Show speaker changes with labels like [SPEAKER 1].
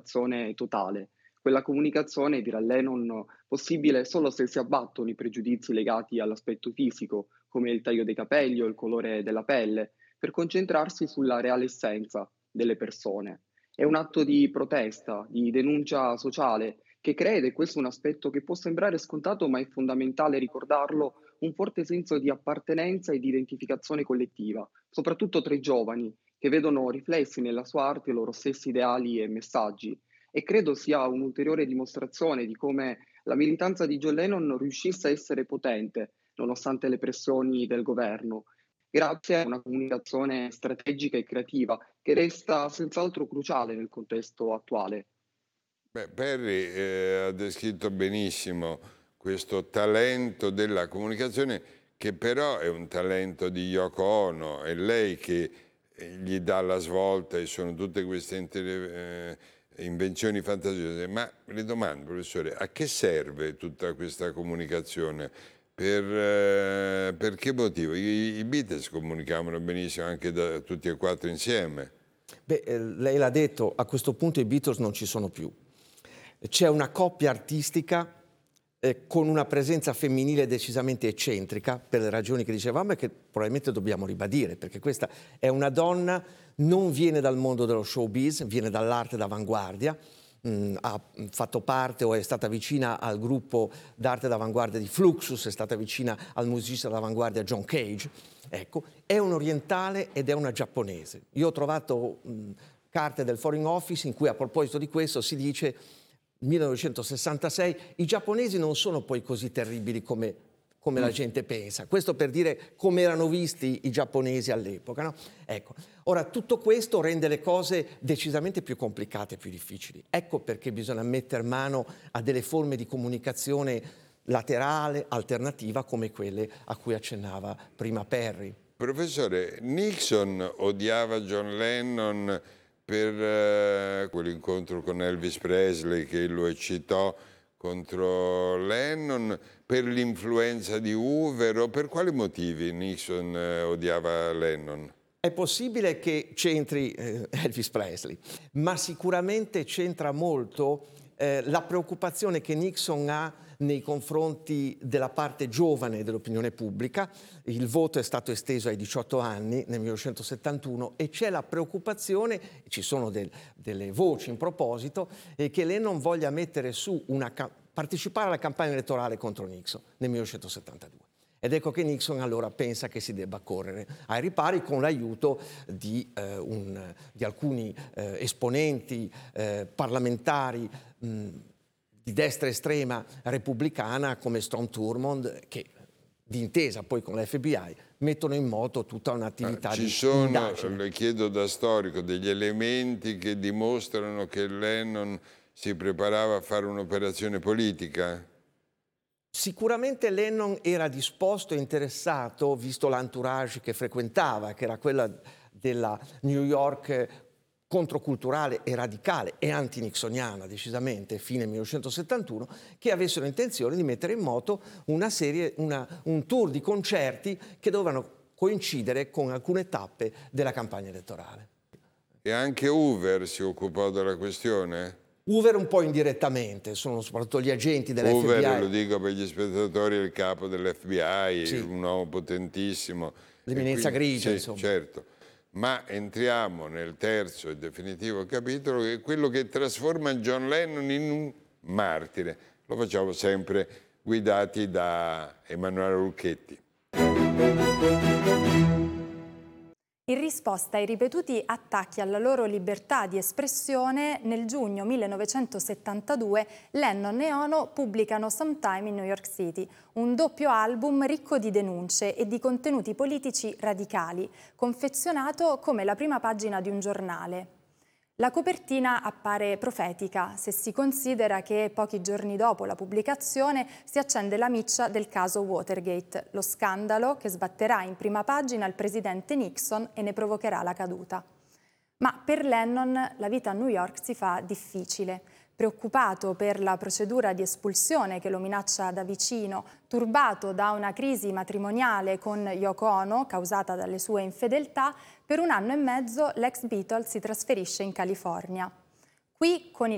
[SPEAKER 1] comunicazione totale. Quella comunicazione, dirà Lennon, possibile solo se si abbattono i pregiudizi legati all'aspetto fisico, come il taglio dei capelli o il colore della pelle, per concentrarsi sulla reale essenza delle persone. È un atto di protesta, di denuncia sociale, che crede, e questo è un aspetto che può sembrare scontato, ma è fondamentale ricordarlo, un forte senso di appartenenza e di identificazione collettiva, soprattutto tra i giovani, che vedono riflessi nella sua arte i loro stessi ideali e messaggi. E credo sia un'ulteriore dimostrazione di come la militanza di John Lennon riuscisse a essere potente, nonostante le pressioni del governo, grazie a una comunicazione strategica e creativa che resta senz'altro cruciale nel contesto attuale.
[SPEAKER 2] Beh, Perry ha descritto benissimo questo talento della comunicazione, che però è un talento di Yoko Ono, è lei che gli dà la svolta e sono tutte queste invenzioni fantasiose. Ma le domando, professore, a che serve tutta questa comunicazione? Per che motivo? I Beatles comunicavano benissimo anche da tutti e quattro insieme.
[SPEAKER 3] Beh, lei l'ha detto, a questo punto i Beatles non ci sono più. C'è una coppia artistica con una presenza femminile decisamente eccentrica, per le ragioni che dicevamo e che probabilmente dobbiamo ribadire, perché questa è una donna, non viene dal mondo dello showbiz, viene dall'arte d'avanguardia, ha fatto parte o è stata vicina al gruppo d'arte d'avanguardia di Fluxus, è stata vicina al musicista d'avanguardia John Cage. Ecco, è un orientale ed è una giapponese. Io ho trovato carte del Foreign Office in cui, a proposito di questo, si dice 1966, i giapponesi non sono poi così terribili come la gente pensa. Questo per dire come erano visti i giapponesi all'epoca, no? Ecco. Ora, tutto questo rende le cose decisamente più complicate e più difficili. Ecco perché bisogna mettere mano a delle forme di comunicazione laterale, alternativa, come quelle a cui accennava prima Perry.
[SPEAKER 2] Professore, Nixon odiava John Lennon per quell'incontro con Elvis Presley che lo eccitò contro Lennon, per l'influenza di Hoover, o per quali motivi Nixon odiava Lennon?
[SPEAKER 3] È possibile che c'entri Elvis Presley, ma sicuramente c'entra molto la preoccupazione che Nixon ha nei confronti della parte giovane dell'opinione pubblica. Il voto è stato esteso ai 18 anni nel 1971 e c'è la preoccupazione, ci sono delle voci in proposito, che lei non voglia mettere su partecipare alla campagna elettorale contro Nixon nel 1972. Ed ecco che Nixon allora pensa che si debba correre ai ripari con l'aiuto di alcuni esponenti parlamentari di destra estrema repubblicana come Strom Thurmond, che d'intesa poi con l'FBI mettono in moto tutta un'attività di indagine.
[SPEAKER 2] Le chiedo da storico, degli elementi che dimostrano che Lennon si preparava a fare un'operazione politica?
[SPEAKER 3] Sicuramente Lennon era disposto e interessato, visto l'entourage che frequentava, che era quella della New York controculturale e radicale e anti-nixoniana, decisamente, fine 1971, che avessero intenzione di mettere in moto un tour di concerti che dovevano coincidere con alcune tappe della campagna elettorale.
[SPEAKER 2] E anche Hoover si occupò della questione?
[SPEAKER 3] Hoover un po' indirettamente, sono soprattutto gli agenti dell'FBI.
[SPEAKER 2] Hoover, lo dico per gli spettatori, è il capo dell'FBI,
[SPEAKER 3] sì,
[SPEAKER 2] un uomo potentissimo.
[SPEAKER 3] L'eminenza grigia,
[SPEAKER 2] sì,
[SPEAKER 3] insomma.
[SPEAKER 2] Certo. Ma entriamo nel terzo e definitivo capitolo, che è quello che trasforma John Lennon in un martire. Lo facciamo sempre guidati da Emanuele Lucchetti.
[SPEAKER 4] In risposta ai ripetuti attacchi alla loro libertà di espressione, nel giugno 1972 Lennon e Ono pubblicano Sometime in New York City, un doppio album ricco di denunce e di contenuti politici radicali, confezionato come la prima pagina di un giornale. La copertina appare profetica se si considera che pochi giorni dopo la pubblicazione si accende la miccia del caso Watergate, lo scandalo che sbatterà in prima pagina il presidente Nixon e ne provocherà la caduta. Ma per Lennon la vita a New York si fa difficile. Preoccupato per la procedura di espulsione che lo minaccia da vicino, turbato da una crisi matrimoniale con Yoko Ono causata dalle sue infedeltà, per 1 anno e mezzo l'ex Beatle si trasferisce in California. Qui con il